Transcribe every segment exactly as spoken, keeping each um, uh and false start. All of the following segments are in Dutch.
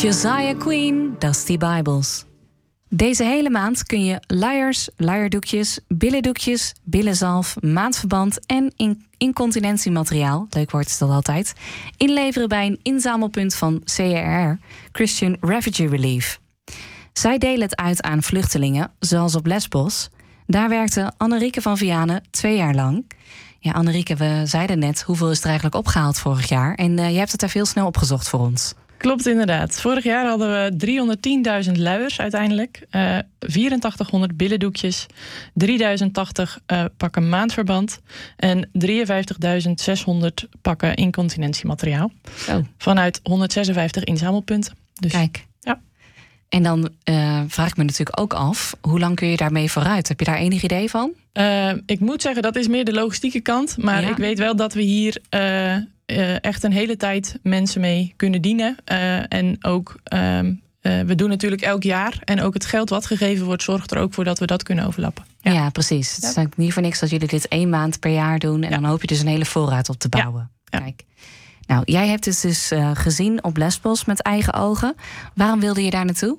Josiah Queen, Dusty Bibles. Deze hele maand kun je luiers, luierdoekjes, billendoekjes, billenzalf, maandverband en in- incontinentiemateriaal, leuk woord is dat altijd, inleveren bij een inzamelpunt van C R R, Christian Refugee Relief. Zij delen het uit aan vluchtelingen, zoals op Lesbos. Daar werkte Annerieke van Vianen twee jaar lang. Ja, Annerieke, we zeiden net, hoeveel is er eigenlijk opgehaald vorig jaar? En uh, je hebt het daar veel snel opgezocht voor ons. Klopt, inderdaad. Vorig jaar hadden we driehonderdtienduizend luiers uiteindelijk. Uh, vierentachtighonderd billendoekjes, drieduizend tachtig uh, pakken maandverband en drieënvijftigduizend zeshonderd pakken incontinentiemateriaal. Oh. Vanuit honderdzesenvijftig inzamelpunten. Dus, Kijk. Ja. En dan uh, vraag ik me natuurlijk ook af, hoe lang kun je daarmee vooruit? Heb je daar enig idee van? Uh, ik moet zeggen, dat is meer de logistieke kant. Maar ja. ik weet wel dat we hier uh, uh, echt een hele tijd mensen mee kunnen dienen. Uh, en ook, uh, uh, we doen natuurlijk elk jaar. En ook het geld wat gegeven wordt, zorgt er ook voor dat we dat kunnen overlappen. Ja, ja precies. Het is ja. niet voor niks dat jullie dit één maand per jaar doen. En ja. dan hoop je dus een hele voorraad op te bouwen. Ja. Ja. Kijk. Nou, jij hebt het dus uh, gezien op Lesbos met eigen ogen. Waarom wilde je daar naartoe?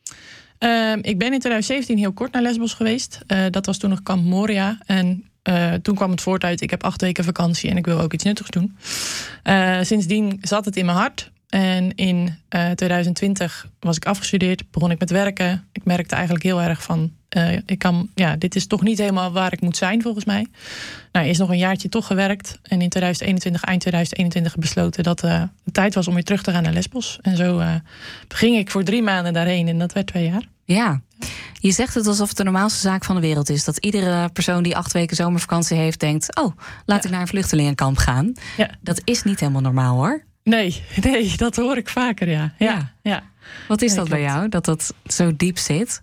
Uh, ik ben in twintig zeventien heel kort naar Lesbos geweest. Uh, dat was toen nog kamp Moria. En uh, toen kwam het voort uit, ik heb acht weken vakantie en ik wil ook iets nuttigs doen. Uh, sindsdien zat het in mijn hart. En in uh, twintig twintig was ik afgestudeerd, begon ik met werken. Ik merkte eigenlijk heel erg van, uh, ik kan, ja, dit is toch niet helemaal waar ik moet zijn volgens mij. Nou, eerst nog een jaartje toch gewerkt. En in twintig eenentwintig, eind twintig eenentwintig besloten dat uh, het tijd was om weer terug te gaan naar Lesbos. En zo uh, ging ik voor drie maanden daarheen en dat werd twee jaar. Ja, je zegt het alsof het de normaalste zaak van de wereld is. Dat iedere persoon die acht weken zomervakantie heeft denkt, oh, laat ja. ik naar een vluchtelingenkamp gaan. Ja. Dat is niet helemaal normaal, hoor. Nee, nee, dat hoor ik vaker, ja. ja, ja. ja. Wat is nee, dat klopt. bij jou, dat dat zo diep zit?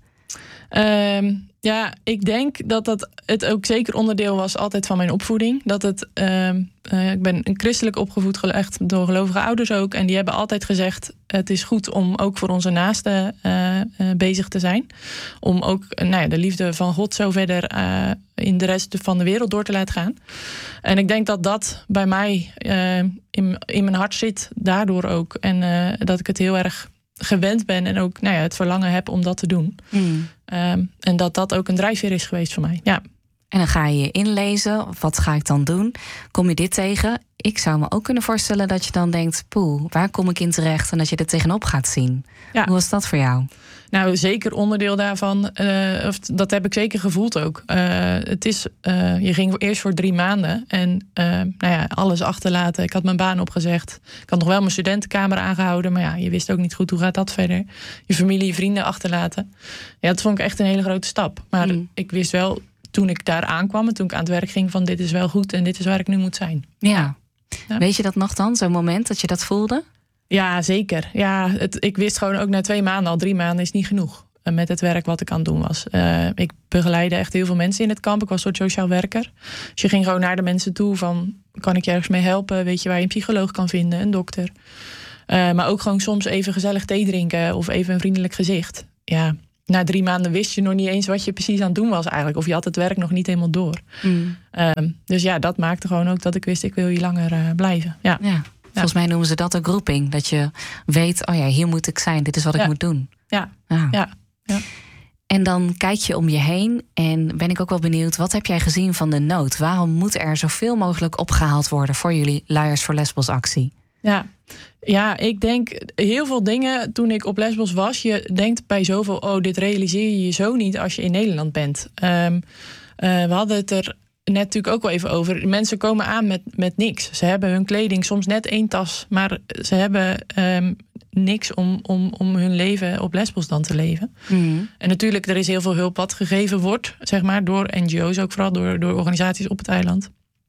Um, ja, ik denk dat dat het ook zeker onderdeel was altijd van mijn opvoeding. Dat het, um, uh, ik ben een christelijk opgevoed, echt door gelovige ouders ook. En die hebben altijd gezegd, het is goed om ook voor onze naasten uh, uh, bezig te zijn. Om ook uh, nou ja, de liefde van God zo verder uh, in de rest van de wereld door te laten gaan. En ik denk dat dat bij mij uh, in, in mijn hart zit, daardoor ook. En uh, dat ik het heel erg gewend ben en ook nou ja, het verlangen heb om dat te doen. Mm. Um, en dat dat ook een drijfveer is geweest voor mij. Ja. En dan ga je je inlezen. Wat ga ik dan doen? Kom je dit tegen? Ik zou me ook kunnen voorstellen dat je dan denkt, poeh, waar kom ik in terecht? En dat je er tegenop gaat zien. Ja. Hoe was dat voor jou? Nou, zeker onderdeel daarvan. Uh, of dat heb ik zeker gevoeld ook. Uh, het is, uh, je ging eerst voor drie maanden. En uh, nou ja, alles achterlaten. Ik had mijn baan opgezegd. Ik had nog wel mijn studentenkamer aangehouden. Maar ja, je wist ook niet goed hoe gaat dat verder. Je familie, je vrienden achterlaten. Ja, dat vond ik echt een hele grote stap. Maar mm. ik wist wel, toen ik daar aankwam en toen ik aan het werk ging, van dit is wel goed en dit is waar ik nu moet zijn. Ja. ja. Weet je dat nog dan, zo'n moment dat je dat voelde? Ja, zeker. Ja, het, ik wist gewoon ook na twee maanden, al drie maanden is niet genoeg. Met het werk wat ik aan het doen was. Uh, ik begeleidde echt heel veel mensen in het kamp. Ik was een soort sociaal werker. Dus je ging gewoon naar de mensen toe van, kan ik je ergens mee helpen? Weet je waar je een psycholoog kan vinden, een dokter. Uh, maar ook gewoon soms even gezellig thee drinken of even een vriendelijk gezicht. Ja, na drie maanden wist je nog niet eens wat je precies aan het doen was eigenlijk. Of je had het werk nog niet helemaal door. Mm. Uh, dus ja, dat maakte gewoon ook dat ik wist, ik wil hier langer uh, blijven. Ja. ja. Volgens mij noemen ze dat een groeping. Dat je weet, oh ja, hier moet ik zijn. Dit is wat ja. ik moet doen. Ja. Ja. ja, ja. En dan kijk je om je heen. En ben ik ook wel benieuwd, wat heb jij gezien van de nood? Waarom moet er zoveel mogelijk opgehaald worden voor jullie Luiers voor Lesbos actie? Ja. ja, ik denk heel veel dingen toen ik op Lesbos was. Je denkt bij zoveel, oh, dit realiseer je je zo niet als je in Nederland bent. Um, uh, we hadden het er net natuurlijk ook wel even over. Mensen komen aan met, met niks. Ze hebben hun kleding, soms net één tas, maar ze hebben um, niks om, om, om hun leven op Lesbos dan te leven. Mm. En natuurlijk, er is heel veel hulp wat gegeven wordt, zeg maar, door N G O's ook vooral, door, door organisaties op het eiland.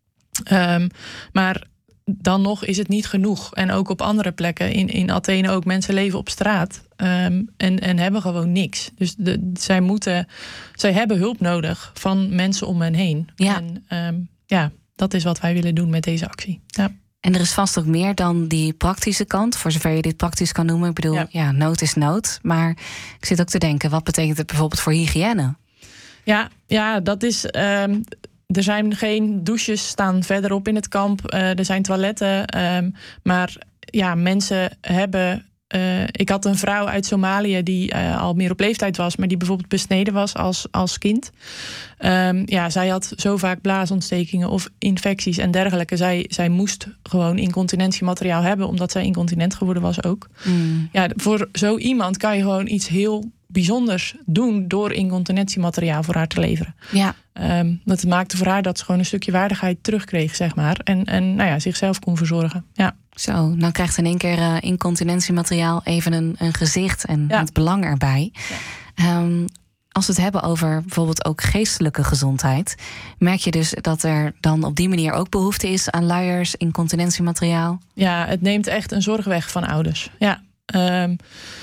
Um, maar dan nog is het niet genoeg. En ook op andere plekken, in, in Athene ook, mensen leven op straat um, en, en hebben gewoon niks. Dus de, zij moeten, zij hebben hulp nodig van mensen om hen heen. Ja. En um, ja, dat is wat wij willen doen met deze actie. Ja. En er is vast ook meer dan die praktische kant, voor zover je dit praktisch kan noemen. Ik bedoel, ja, ja nood is nood. Maar ik zit ook te denken, wat betekent het bijvoorbeeld voor hygiëne? Ja, ja dat is... Um, Er zijn geen douches staan verderop in het kamp. Uh, er zijn toiletten. Um, maar ja, mensen hebben Uh, ik had een vrouw uit Somalië die uh, al meer op leeftijd was, maar die bijvoorbeeld besneden was als, als kind. Um, ja, zij had zo vaak blaasontstekingen of infecties en dergelijke. Zij, zij moest gewoon incontinentiemateriaal hebben, omdat zij incontinent geworden was ook. Mm. Ja, voor zo iemand kan je gewoon iets heel bijzonders doen door incontinentiemateriaal voor haar te leveren. Ja. Um, dat maakte voor haar dat ze gewoon een stukje waardigheid terugkreeg, zeg maar. En, en nou ja, zichzelf kon verzorgen. Ja. Zo, dan krijgt in één keer uh, incontinentiemateriaal even een, een gezicht en ja. het belang erbij. Ja. Um, als we het hebben over bijvoorbeeld ook geestelijke gezondheid, merk je dus dat er dan op die manier ook behoefte is aan luiers, incontinentiemateriaal? Ja, het neemt echt een zorg weg van ouders. Ja. Um,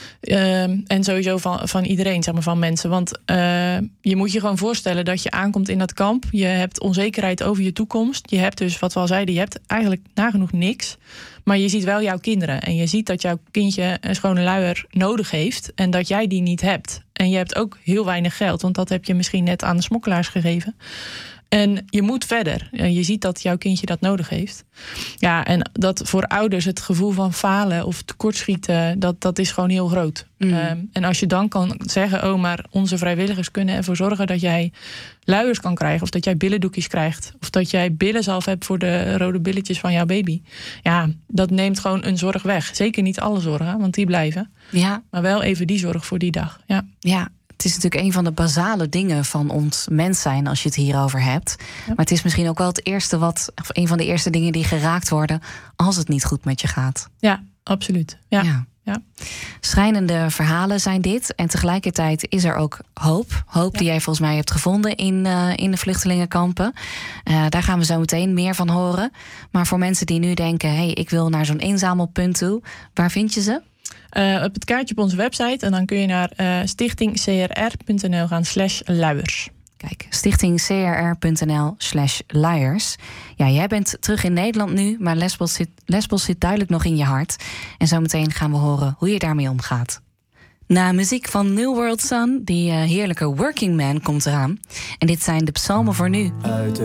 Um, en sowieso van, van iedereen, zeg maar, van mensen. Want uh, je moet je gewoon voorstellen dat je aankomt in dat kamp. Je hebt onzekerheid over je toekomst. Je hebt dus, wat we al zeiden, je hebt eigenlijk nagenoeg niks. Maar je ziet wel jouw kinderen. En je ziet dat jouw kindje een schone luier nodig heeft. En dat jij die niet hebt. En je hebt ook heel weinig geld. Want dat heb je misschien net aan de smokkelaars gegeven. En je moet verder. Je ziet dat jouw kindje dat nodig heeft. Ja, en dat voor ouders het gevoel van falen of tekortschieten, dat, dat is gewoon heel groot. Mm. Um, en als je dan kan zeggen, oh, maar onze vrijwilligers kunnen ervoor zorgen dat jij luiers kan krijgen, of dat jij billendoekjes krijgt, of dat jij billenzalf hebt voor de rode billetjes van jouw baby. Ja, dat neemt gewoon een zorg weg. Zeker niet alle zorgen, want die blijven. Ja. Maar wel even die zorg voor die dag. Ja. Ja. Het is natuurlijk een van de basale dingen van ons mens zijn als je het hierover hebt. Ja. Maar het is misschien ook wel het eerste wat, of een van de eerste dingen die geraakt worden als het niet goed met je gaat. Ja, absoluut. Ja. Ja. Ja. Schrijnende verhalen zijn dit. En tegelijkertijd is er ook hoop. Hoop ja. die jij volgens mij hebt gevonden in, uh, in de vluchtelingenkampen. Uh, daar gaan we zo meteen meer van horen. Maar voor mensen die nu denken, hé, hey, ik wil naar zo'n inzamelpunt toe. Waar vind je ze? Uh, op het kaartje op onze website. En dan kun je naar uh, stichting c r r punt n l gaan slash luiers. Kijk, stichting c r r punt n l slash luiers. Ja, jij bent terug in Nederland nu, maar Lesbos zit, Lesbos zit duidelijk nog in je hart. En zometeen gaan we horen hoe je daarmee omgaat. Na muziek van New World Sun, die uh, heerlijke Working Man komt eraan. En dit zijn de psalmen voor nu. Uit